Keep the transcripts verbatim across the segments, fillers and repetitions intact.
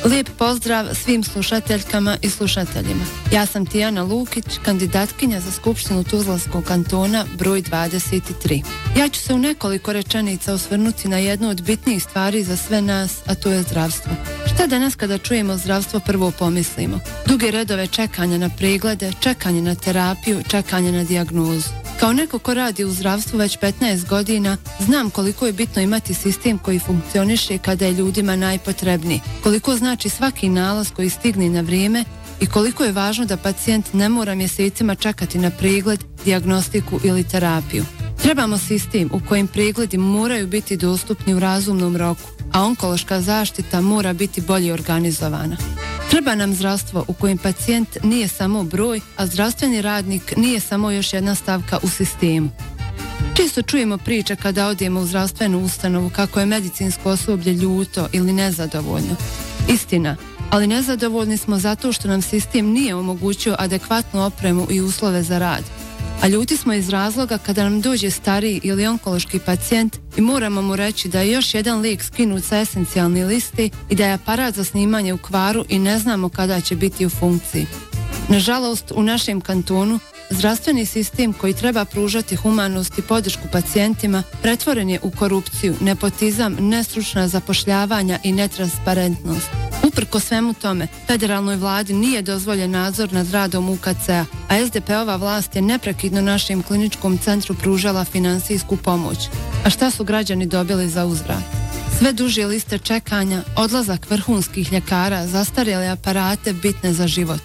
Lijep pozdrav svim slušateljkama i slušateljima. Ja sam Tijana Lukić, kandidatkinja za Skupštinu Tuzlanskog kantona broj dvadeset tri. Ja ću se u nekoliko rečenica osvrnuti na jednu od bitnijih stvari za sve nas, a to je zdravstvo. Šta danas kada čujemo zdravstvo prvo pomislimo? Duge redove čekanja na preglede, čekanje na terapiju, čekanje na dijagnozu. Kao neko ko radi u zdravstvu već petnaest godina, znam koliko je bitno imati sistem koji funkcioniše kada je ljudima najpotrebniji, koliko znači svaki nalaz koji stigne na vrijeme i koliko je važno da pacijent ne mora mjesecima čekati na pregled, dijagnostiku ili terapiju. Trebamo sistem u kojem pregledi moraju biti dostupni u razumnom roku, a onkološka zaštita mora biti bolje organizovana. Treba nam zdravstvo u kojem pacijent nije samo broj, a zdravstveni radnik nije samo još jedna stavka u sistemu. Često čujemo priče kada odemo u zdravstvenu ustanovu kako je medicinsko osoblje ljuto ili nezadovoljno. Istina, ali nezadovoljni smo zato što nam sistem nije omogućio adekvatnu opremu i uslove za rad. A ljuti smo iz razloga kada nam dođe stariji ili onkološki pacijent i moramo mu reći da je još jedan lijek skinut sa esencijalne liste i da je aparat za snimanje u kvaru i ne znamo kada će biti u funkciji. Nažalost, u našem kantonu zdravstveni sistem koji treba pružati humanost i podršku pacijentima pretvoren je u korupciju, nepotizam, nestručna zapošljavanja i netransparentnost. Uprko svemu tome, federalnoj vladi nije dozvoljen nadzor nad radom U K C-a, a S D P-ova vlast je neprekidno našem kliničkom centru pružala finansijsku pomoć. A šta su građani dobili za uzvrat? Sve duže liste čekanja, odlazak vrhunskih ljekara, zastarjele aparate bitne za život.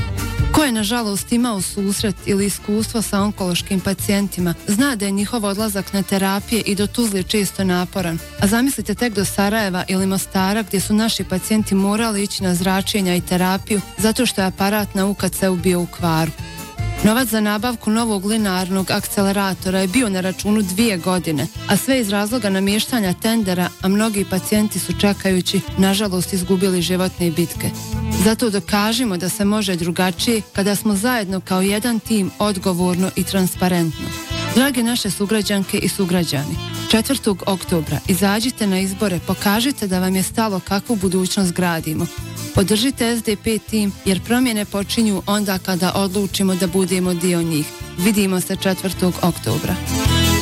Ko je nažalost imao susret ili iskustvo sa onkološkim pacijentima, zna da je njihov odlazak na terapije i do Tuzle često naporan. A zamislite tek do Sarajeva ili Mostara gdje su naši pacijenti morali ići na zračenja i terapiju zato što je aparat na U K C-u bio u kvaru. Novac za nabavku novog linearnog akceleratora je bio na računu dvije godine, a sve iz razloga namještanja tendera, a mnogi pacijenti su čekajući, nažalost, izgubili životne bitke. Zato dokažimo da se može drugačije kada smo zajedno kao jedan tim odgovorno i transparentno. Drage naše sugrađanke i sugrađani, četvrtog oktobra izađite na izbore, pokažite da vam je stalo kakvu budućnost gradimo. Podržite S D P tim jer promjene počinju onda kada odlučimo da budemo dio njih. Vidimo se četvrtog oktobra.